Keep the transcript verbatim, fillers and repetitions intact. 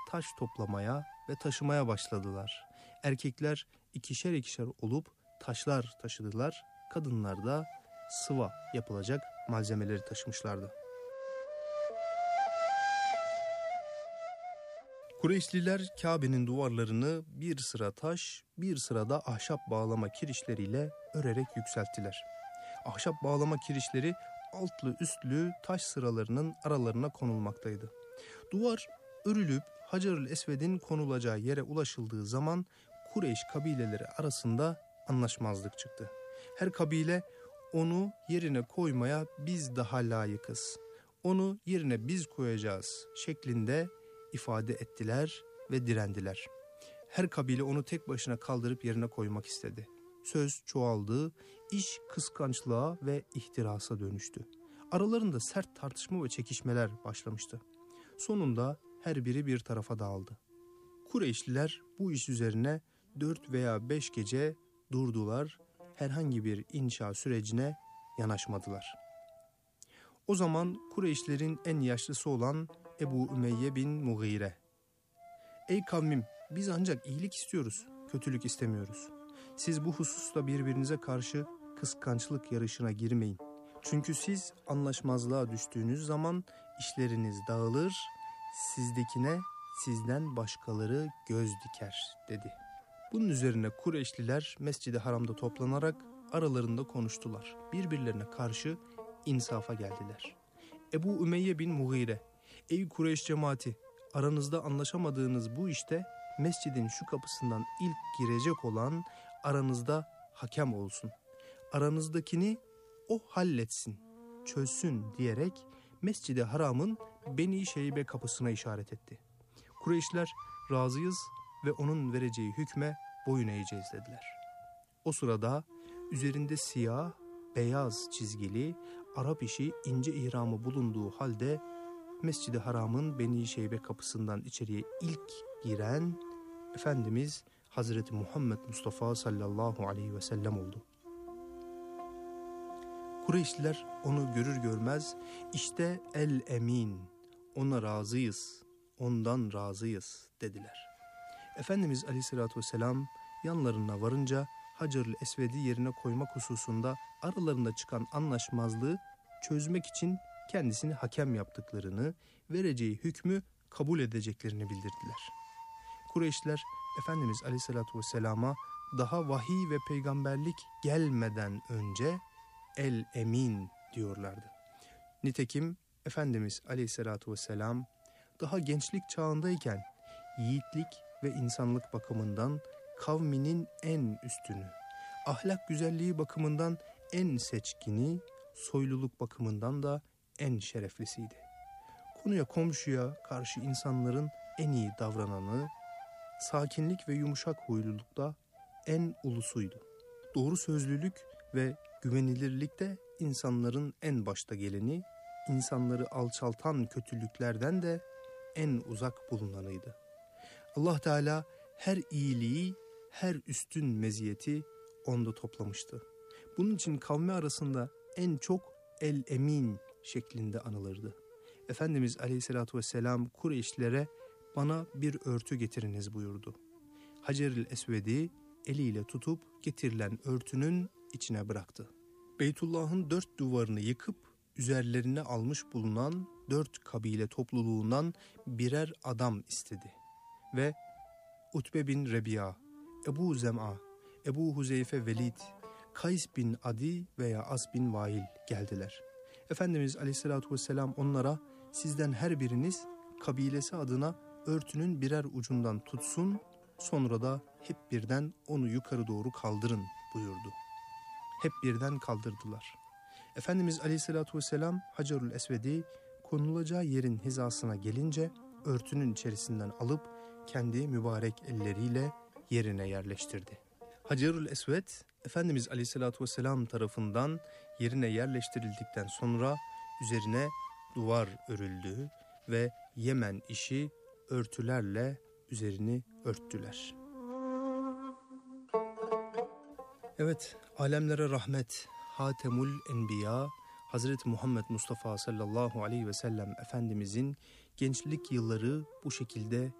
taş toplamaya ve taşımaya başladılar. Erkekler ikişer ikişer olup taşlar taşıdılar. Kadınlar da sıva yapılacak malzemeleri taşımışlardı. Kureyşliler Kabe'nin duvarlarını bir sıra taş, bir sırada ahşap bağlama kirişleriyle örerek yükselttiler. Ahşap bağlama kirişleri altlı üstlü taş sıralarının aralarına konulmaktaydı. Duvar örülüp Hacer-ül Esved'in konulacağı yere ulaşıldığı zaman Kureyş kabileleri arasında anlaşmazlık çıktı. Her kabile onu yerine koymaya biz daha layıkız, onu yerine biz koyacağız şeklinde ifade ettiler ve direndiler. Her kabile onu tek başına kaldırıp yerine koymak istedi. Söz çoğaldı, iş kıskançlığa ve ihtirasa dönüştü. Aralarında sert tartışma ve çekişmeler başlamıştı. Sonunda her biri bir tarafa dağıldı. Kureyşliler bu iş üzerine dört veya beş gece durdular, herhangi bir inşa sürecine yanaşmadılar. O zaman Kureyşlerin en yaşlısı olan Ebu Ümeyye bin Mughire, "Ey kavmim, biz ancak iyilik istiyoruz, kötülük istemiyoruz. Siz bu hususta birbirinize karşı kıskançlık yarışına girmeyin. Çünkü siz anlaşmazlığa düştüğünüz zaman işleriniz dağılır, sizdekine sizden başkaları göz diker," dedi. Bunun üzerine Kureyşliler Mescid-i Haram'da toplanarak aralarında konuştular. Birbirlerine karşı insafa geldiler. Ebu Ümeyye bin Mughire, "Ey Kureyş cemaati, aranızda anlaşamadığınız bu işte mescidin şu kapısından ilk girecek olan aranızda hakem olsun. Aranızdakini o halletsin, çözsün," diyerek Mescid-i Haram'ın Beni Şeybe kapısına işaret etti. Kureyşler razıyız ve onun vereceği hükme boyun eğeceğiz dediler. O sırada üzerinde siyah, beyaz çizgili, Arap işi ince ihramı bulunduğu halde Mescid-i Haram'ın Beni Şeybe kapısından içeriye ilk giren Efendimiz Hazreti Muhammed Mustafa sallallahu aleyhi ve sellem oldu. Kureyşliler onu görür görmez işte El Emin, ona razıyız, ondan razıyız dediler. Efendimiz aleyhissalatü vesselam yanlarına varınca Hacer-ül Esved'i yerine koymak hususunda aralarında çıkan anlaşmazlığı çözmek için kendisini hakem yaptıklarını, vereceği hükmü kabul edeceklerini bildirdiler. Kureyşler Efendimiz aleyhissalatü vesselama daha vahiy ve peygamberlik gelmeden önce El Emin diyorlardı. Nitekim Efendimiz aleyhissalatü vesselam daha gençlik çağındayken yiğitlik ve insanlık bakımından kavminin en üstünü, ahlak güzelliği bakımından en seçkini, soyluluk bakımından da en şereflisiydi. Konuya komşuya karşı insanların en iyi davrananı, sakinlik ve yumuşak huylulukta en ulusuydu. Doğru sözlülük ve güvenilirlikte insanların en başta geleni, insanları alçaltan kötülüklerden de en uzak bulunanıydı. Allah Teala her iyiliği, her üstün meziyeti onda toplamıştı. Bunun için kavmi arasında en çok El Emin şeklinde anılırdı. Efendimiz aleyhissalatü vesselam Kureyşlilere "Bana bir örtü getiriniz," buyurdu. Hacer-ül Esved'i eliyle tutup getirilen örtünün içine bıraktı. Beytullah'ın dört duvarını yıkıp üzerlerine almış bulunan dört kabile topluluğundan birer adam istedi. Ve Utbe bin Rebi'a, Ebu Zem'a, Ebu Huzeyfe Velid, Kays bin Adi veya As bin Vail geldiler. Efendimiz aleyhissalatü vesselam onlara "Sizden her biriniz kabilesi adına örtünün birer ucundan tutsun, sonra da hep birden onu yukarı doğru kaldırın," buyurdu. Hep birden kaldırdılar. Efendimiz aleyhissalatü vesselam Hacer-ül Esved'i konulacağı yerin hizasına gelince örtünün içerisinden alıp kendi mübarek elleriyle yerine yerleştirdi. Hacer-ül Esved Efendimiz aleyhissalatü vesselam tarafından yerine yerleştirildikten sonra üzerine duvar örüldü ve Yemen işi örtülerle üzerini örttüler. Evet, alemlere rahmet, Hatemul Enbiya, Hazreti Muhammed Mustafa sallallahu aleyhi ve sellem Efendimizin gençlik yılları bu şekilde